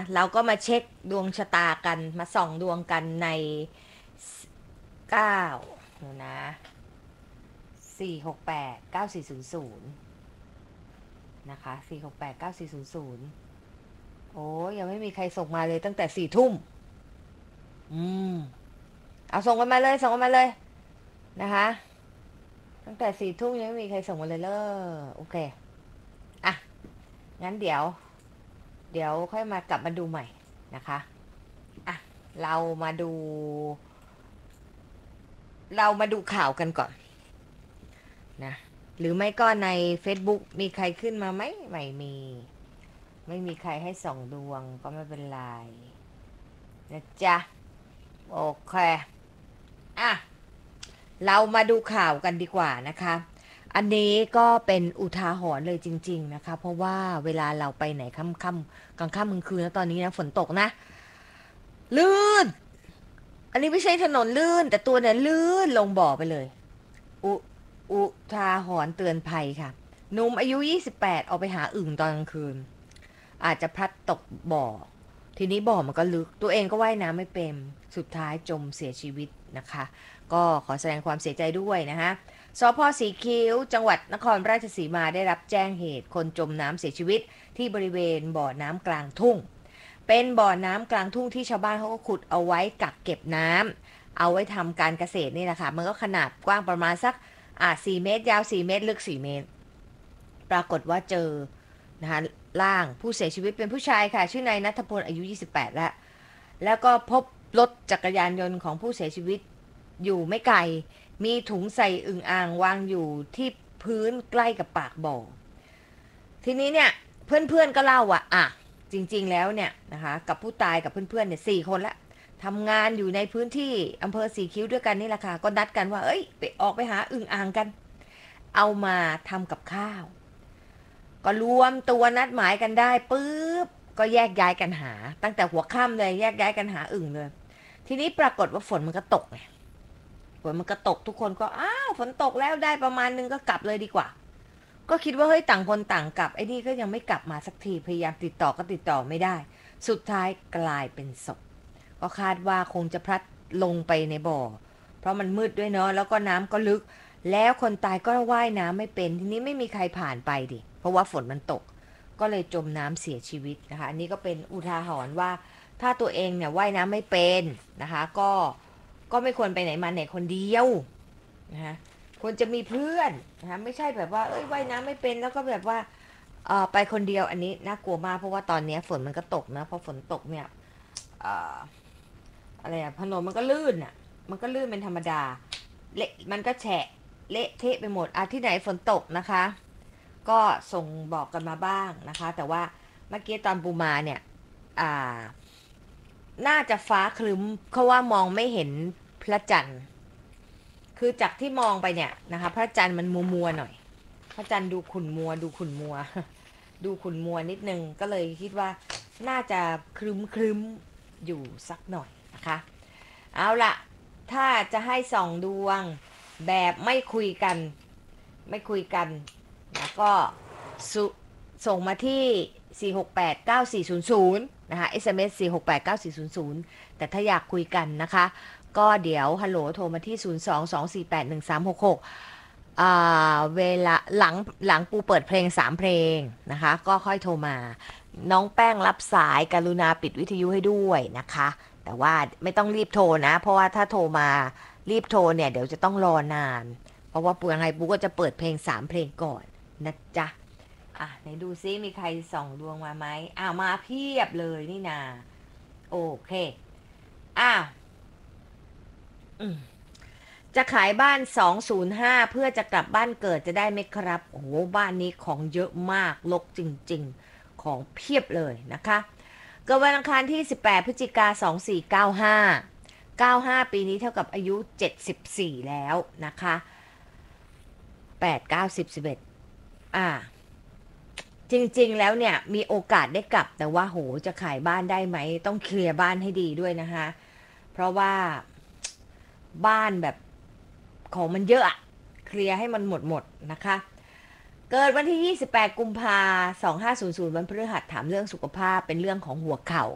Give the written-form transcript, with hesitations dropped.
เราก็มาเช็คดวงชะตากันมาส่องดวงกันใน9นูนะ4689400นะคะ4689400โอ้ยังไม่มีใครส่งมาเลยตั้งแต่4 ทุ่มอืมเอาส่งกันมาเลยส่งกันมาเลยนะคะตั้งแต่4 ทุ่มยังไม่มีใครส่งมาเลยโอเคอ่ะงั้นเดี๋ยวค่อยมากลับมาดูใหม่นะคะอ่ะเรามาดู เรามาดูข่าวกันก่อนนะหรือไม่ก็ใน Facebook มีใครขึ้นมาไหมไม่มีใครให้ส่องดวงก็ไม่เป็นไรนะจ๊ะโอเคอ่ะเรามาดูข่าวกันดีกว่านะคะอันนี้ก็เป็นอุทาหรณ์เลยจริงๆนะคะเพราะว่าเวลาเราไปไหนค่ำกลางค่ำกลางคืนแล้วตอนนี้นะฝนตกนะลื่นอันนี้ไม่ใช่ถนนลื่นแต่ตัวเนี่ยลื่นลงบ่อไปเลย อุอุทาหรณ์เตือนภัยค่ะหนุ่มอายุ28ออกไปหาอึ่งตอนกลางคืนอาจจะพลัดตกบ่อทีนี้บ่อมันก็ลึกตัวเองก็ว่ายน้ำไม่เป็นสุดท้ายจมเสียชีวิตนะคะก็ขอแสดงความเสียใจด้วยนะคะสพสีคิ้วจังหวัดนครราชสีมาได้รับแจ้งเหตุคนจมน้ำเสียชีวิตที่บริเวณบ่อน้ำกลางทุ่งเป็นบ่อน้ำกลางทุ่งที่ชาวบ้านเขาก็ขุดเอาไว้กักเก็บน้ำเอาไว้ทำการเกษตรนี่แหละค่ะมันก็ขนาดกว้างประมาณสัก4 เมตรยาว4 เมตรลึก4 เมตรปรากฏว่าเจอนะคะร่างผู้เสียชีวิตเป็นผู้ชายค่ะชื่อนายณัฐพลอายุ28แล้วก็พบรถจักรยานยนต์ของผู้เสียชีวิตอยู่ไม่ไกลมีถุงใส่อึ่งอ่างวางอยู่ที่พื้นใกล้กับปากบ่อทีนี้เนี่ยเพื่อนๆก็เล่าว่าจริงๆแล้วเนี่ยนะคะกับผู้ตายกับเพื่อนๆเนี่ย4 คนละทำงานอยู่ในพื้นที่อำเภอสีคิ้วด้วยกันนี่แหละค่ะก็นัดกันว่าไปออกไปหาอึ่งอ่างกันเอามาทำกับข้าวก็รวมตัวนัดหมายกันได้ปุ๊บก็แยกย้ายกันหาตั้งแต่หัวค่ำเลยแยกย้ายกันหาอึ่งเลยทีนี้ปรากฏว่าฝนมันก็ตกไงฝนมันก็ตกทุกคนก็ฝนตกแล้วได้ประมาณนึงก็กลับเลยดีกว่าก็คิดว่าเฮ้ยต่างคนต่างกลับไอ้นี่ก็ยังไม่กลับมาสักทีพยายามติดต่อก็ติดต่อไม่ได้สุดท้ายกลายเป็นศพก็คาดว่าคงจะพลัดลงไปในบ่อเพราะมันมืดด้วยเนาะแล้วก็น้ำก็ลึกแล้วคนตายก็ว่ายน้ำไม่เป็นทีนี้ไม่มีใครผ่านไปดิเพราะว่าฝนมันตกก็เลยจมน้ำเสียชีวิตนะคะอันนี้ก็เป็นอุทาหรณ์ว่าถ้าตัวเองเนี่ยว่ายน้ำไม่เป็นนะคะก็ไม่ควรไปไหนมาไหนคนเดียวนะคะควรจะมีเพื่อนนะคะไม่ใช่แบบว่าว่ายน้ำไม่เป็นแล้วก็แบบว่าไปคนเดียวอันนี้น่ากลัวมากเพราะว่าตอนนี้ฝนมันก็ตกนะพอฝนตกเนี่ยอะไรถนนมันก็ลื่นมันก็ลื่นเป็นธรรมดาเละมันก็แฉะเละเทะไปหมดที่ไหนฝนตกนะคะก็ส่งบอกกันมาบ้างนะคะแต่ว่าเมื่อกี้ตอนปูมาเนี่ยน่าจะฟ้าครึ้มเพราะว่ามองไม่เห็นพระจันทร์คือจากที่มองไปเนี่ยนะคะพระจันทร์มันมัวหน่อยพระจันทร์ดูขุ่นมัวดูขุ่นมัวดูขุ่นมัวนิดนึงก็เลยคิดว่าน่าจะครึ้มอยู่สักหน่อยนะคะเอาละถ้าจะให้ส่องดวงแบบไม่คุยกันนะก็ส่งมาที่4689400นะคะ SMS 4689400แต่ถ้าอยากคุยกันนะคะก็เดี๋ยวฮัลโหลโทรมาที่022481366เวลาหลังปูเปิดเพลง3 เพลงนะคะก็ค่อยโทรมาน้องแป้งรับสายกรุณาปิดวิทยุให้ด้วยนะคะแต่ว่าไม่ต้องรีบโทรนะเพราะว่าถ้าโทรมารีบโทรเนี่ยเดี๋ยวจะต้องรอนานเพราะว่าปูยังไงปูก็จะเปิดเพลง3 เพลงก่อนนะจ๊ะไหนดูซิมีใครส่องดวงมาไหมมาเพียบเลยนี่นาโอเคจะขายบ้าน205เพื่อจะกลับบ้านเกิดจะได้ไหมครับโอ้โหบ้านนี้ของเยอะมากรกจริงๆของเพียบเลยนะคะเกิดวันอังคารที่18พฤศจิกายน2495ปีนี้เท่ากับอายุ74แล้วนะคะ8 9 10 11จริงๆแล้วเนี่ยมีโอกาสได้กลับแต่ว่าโหจะขายบ้านได้ไหมต้องเคลียร์บ้านให้ดีด้วยนะคะเพราะว่าบ้านแบบของมันเยอะเคลียร์ให้มันหมดนะคะเกิดวันที่28กุมภาพันธ์2500วันพฤหัสถามเรื่องสุขภาพเป็นเรื่องของหัวเข่า